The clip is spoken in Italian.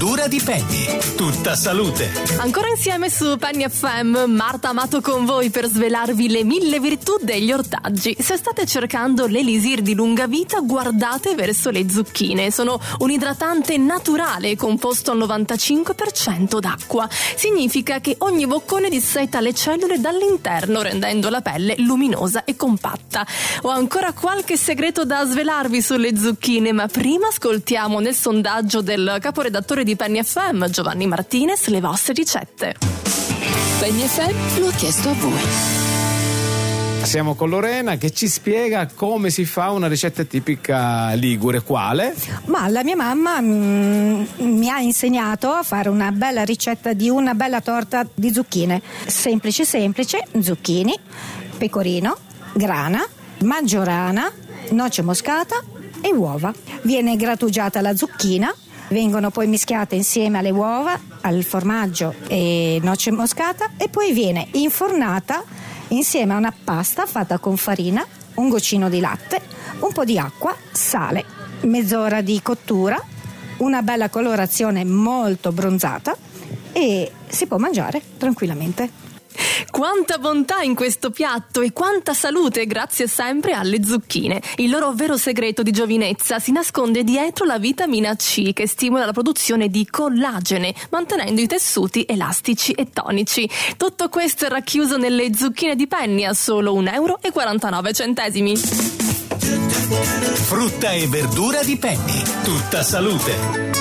verdura di Penny, tutta salute. Ancora insieme su Penny FM, Marta Amato con voi per svelarvi le 1000 virtù degli ortaggi. Se state cercando l'elisir di lunga vita, guardate verso le zucchine. Sono un idratante naturale composto al 95% d'acqua. Significa che ogni boccone disseta le cellule dall'interno, rendendo la pelle luminosa e compatta. Ho ancora qualche segreto da svelarvi sulle zucchine, ma prima ascoltiamo nel sondaggio del caporedattore di Penny FM, Giovanni Martinez, le vostre ricette. Penny FM lo ha chiesto a voi. Siamo con Lorena che ci spiega come si fa una ricetta tipica ligure. Quale? Ma la mia mamma mi ha insegnato a fare una bella ricetta di una bella torta di zucchine. Semplice, zucchini, pecorino, grana, maggiorana, noce moscata e uova. Viene grattugiata la zucchina, vengono poi mischiate insieme alle uova, al formaggio e noce moscata e poi viene infornata insieme a una pasta fatta con farina, un goccino di latte, un po' di acqua, sale, mezz'ora di cottura, una bella colorazione molto bronzata e si può mangiare tranquillamente. Quanta bontà in questo piatto e quanta salute grazie sempre alle zucchine. Il loro vero segreto di giovinezza si nasconde dietro la vitamina C, che stimola la produzione di collagene, mantenendo i tessuti elastici e tonici. Tutto questo è racchiuso nelle zucchine di Penny a solo €1,49. Frutta e verdura di Penny, tutta salute.